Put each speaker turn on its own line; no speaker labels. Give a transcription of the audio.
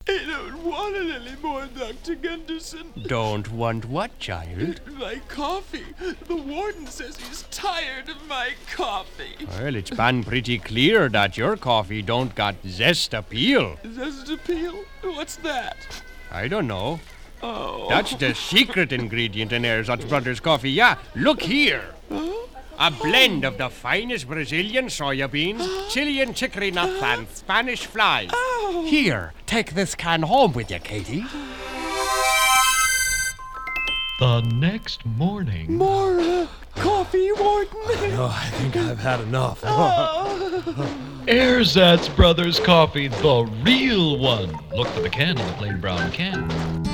I don't want it anymore, Dr. Gunderson.
Don't want what, child?
My coffee. The warden says he's tired of my coffee.
Well, it's been pretty clear that your coffee don't got zest appeal.
Zest appeal? What's that?
I don't know.
Oh.
That's the secret ingredient in Erzatz Brothers coffee. Yeah, look here. A blend of the finest Brazilian soya beans, Chilean chicory nuts, and Spanish flies.
Oh.
Here, take this can home with you, Katie.
The next morning...
More coffee, Warden.
No, I think I've had enough.
Erzatz Brothers coffee, the real one. Look for the can in the plain brown can.